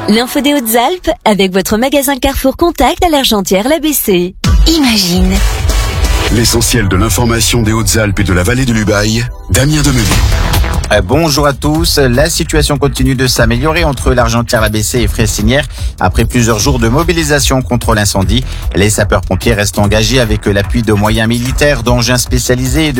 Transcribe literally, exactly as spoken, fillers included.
L'info des Hautes-Alpes avec votre magasin Carrefour Contact à l'Argentière-l'A B C. Imagine. L'essentiel de l'information des Hautes-Alpes et de la vallée de l'Ubaye, Damien Demené. Euh, bonjour à tous. La situation continue de s'améliorer entre l'Argentière-l'A B C et Fressinière. Après plusieurs jours de mobilisation contre l'incendie, les sapeurs-pompiers restent engagés avec l'appui de moyens militaires, d'engins spécialisés et de